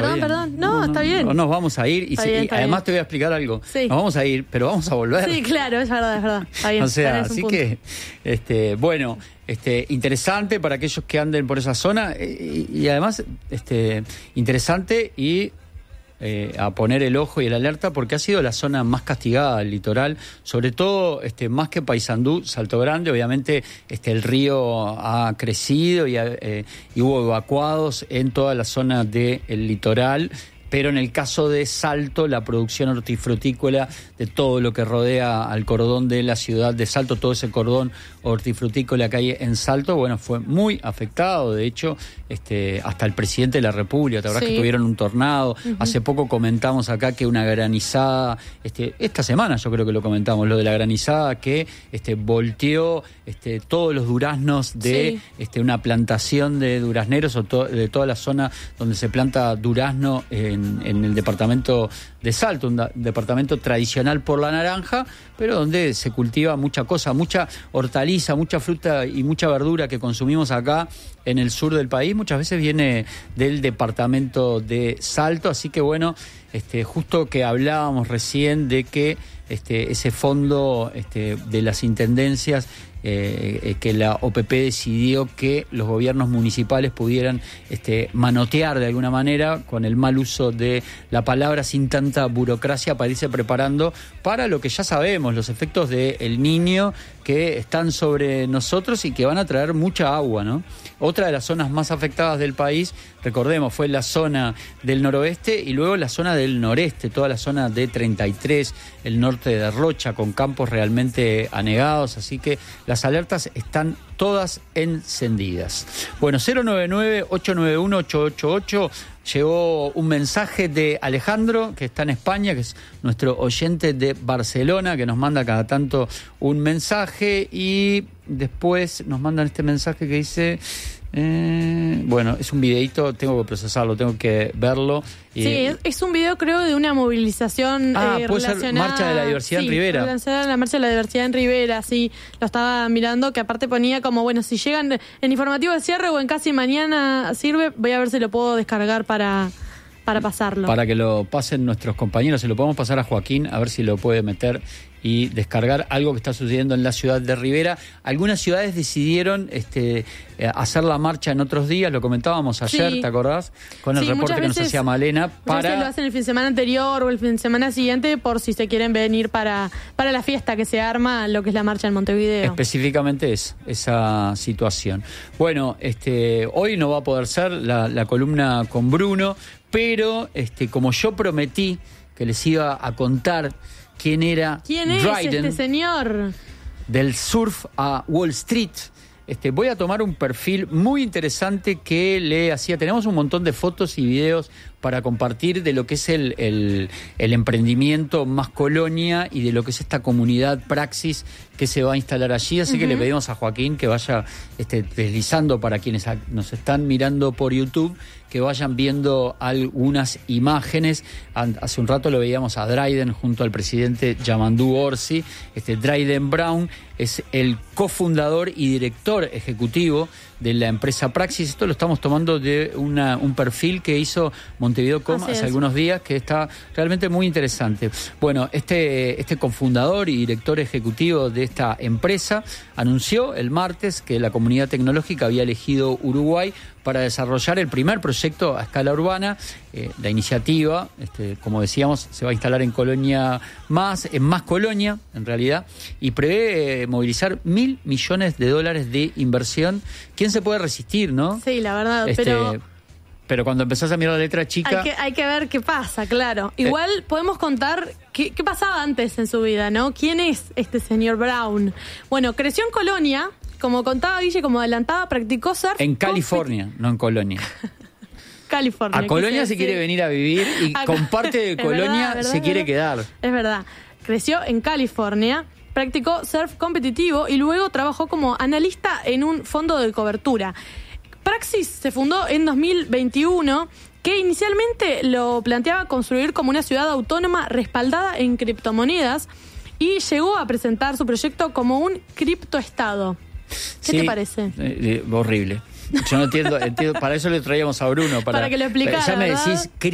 Perdón. No, está bien. No nos vamos a ir y además te voy a explicar algo. Sí. Nos vamos a ir, pero vamos a volver. Sí, claro, es verdad. Está bien. O sea, así que, bueno, interesante para aquellos que anden por esa zona y además, interesante y a poner el ojo y el alerta porque ha sido la zona más castigada del litoral, sobre todo más que Paysandú, Salto Grande. Obviamente el río ha crecido y hubo evacuados en toda la zona del litoral. Pero en el caso de Salto, la producción hortifrutícola de todo lo que rodea al cordón de la ciudad de Salto, todo ese cordón hortifrutícola que hay en Salto, bueno, fue muy afectado. De hecho, hasta el presidente de la República, ¿te acordás que tuvieron un tornado? Uh-huh. Hace poco comentamos acá que una granizada, esta semana yo creo que lo comentamos, lo de la granizada que volteó todos los duraznos de una plantación de durazneros o de toda la zona donde se planta durazno en el departamento de Salto, un departamento tradicional por la naranja, pero donde se cultiva mucha cosa, mucha hortaliza, mucha fruta y mucha verdura que consumimos acá en el sur del país, muchas veces viene del departamento de Salto, así que bueno, justo que hablábamos recién de que ese fondo de las intendencias, que la OPP decidió que los gobiernos municipales pudieran manotear de alguna manera con el mal uso de la palabra, sin tanta burocracia, para irse preparando para lo que ya sabemos, los efectos del Niño que están sobre nosotros y que van a traer mucha agua, ¿no? Otra de las zonas más afectadas del país, recordemos, fue la zona del noroeste y luego la zona del noreste, toda la zona de 33, el norte de Rocha, con campos realmente anegados, así que las alertas están todas encendidas. Bueno, 099-891-888, llegó un mensaje de Alejandro, que está en España, que es nuestro oyente de Barcelona, que nos manda cada tanto un mensaje y después nos mandan este mensaje que dice... bueno, es un videíto, tengo que procesarlo, tengo que verlo. Sí, es un video, creo, de una movilización puede ser Marcha de la Diversidad en Rivera. Relacionada a la Marcha de la Diversidad en Rivera, sí, lo estaba mirando, que aparte ponía como, bueno, si llegan en informativo de cierre o en casi mañana sirve, voy a ver si lo puedo descargar para pasarlo. Para que lo pasen nuestros compañeros, se lo podemos pasar a Joaquín, a ver si lo puede meter y descargar algo que está sucediendo en la ciudad de Rivera. Algunas ciudades decidieron hacer la marcha en otros días, lo comentábamos ayer, ¿te acordás? Con el reporte que nos hacía Malena. Lo hacen el fin de semana anterior o el fin de semana siguiente por si se quieren venir para la fiesta que se arma, lo que es la marcha en Montevideo. Específicamente esa situación. Bueno, hoy no va a poder ser la columna con Bruno, pero como yo prometí que les iba a contar quién es este señor del surf a Wall Street, voy a tomar un perfil muy interesante que le hacía. Tenemos un montón de fotos y videos para compartir de lo que es el emprendimiento Más Colonia y de lo que es esta comunidad Praxis que se va a instalar allí, así que le pedimos a Joaquín que vaya deslizando para quienes nos están mirando por YouTube, que vayan viendo algunas imágenes. Hace un rato lo veíamos a Dryden junto al presidente Yamandu Orsi. Dryden Brown es el cofundador y director ejecutivo de la empresa Praxis. Esto lo estamos tomando de un perfil que hizo Montevideo.com hace algunos días, que está realmente muy interesante. Bueno, este cofundador y director ejecutivo de esta empresa anunció el martes que la comunidad tecnológica había elegido Uruguay para desarrollar el primer proyecto a escala urbana. La iniciativa, como decíamos, se va a instalar en Más Colonia, en realidad, y prevé movilizar $1.000 millones de inversión. ¿Quién se puede resistir, no? Sí, la verdad, pero cuando empezás a mirar la letra chica... Hay que ver qué pasa, claro. Igual podemos contar qué pasaba antes en su vida, ¿no? ¿Quién es este señor Brown? Bueno, creció en Colonia, como contaba Guille, como adelantaba, practicó surf... En California, no en Colonia. California. A Colonia se quiere venir a vivir y con parte de Colonia se quiere quedar. Es verdad. Creció en California, practicó surf competitivo y luego trabajó como analista en un fondo de cobertura. Praxis se fundó en 2021, que inicialmente lo planteaba construir como una ciudad autónoma respaldada en criptomonedas y llegó a presentar su proyecto como un criptoestado. ¿Qué te parece? Horrible. Yo no entiendo, para eso le traíamos a Bruno. Para que lo explicara, ya me ¿verdad? decís